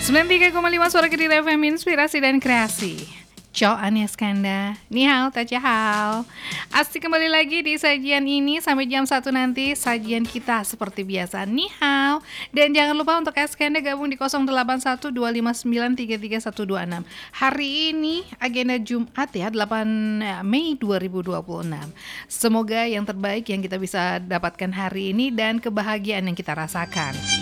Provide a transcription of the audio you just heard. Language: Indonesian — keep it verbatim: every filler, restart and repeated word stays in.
sembilan puluh tiga koma lima Suara Kediri F M, Inspirasi dan Kreasi. Ciao Ania Skanda, ni hao, taja hao. Asik kembali lagi di sajian ini sampai jam satu nanti. Sajian kita seperti biasa, ni hao. Dan jangan lupa untuk Skanda gabung di nol delapan satu dua lima sembilan tiga tiga satu dua enam. Hari ini agenda Jumat ya, delapan Mei dua ribu dua puluh enam. Semoga yang terbaik yang kita bisa dapatkan hari ini dan kebahagiaan yang kita rasakan.